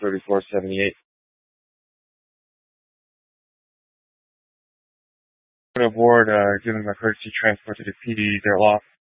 3478. Aboard, giving my courtesy transport to the PD. They're lost.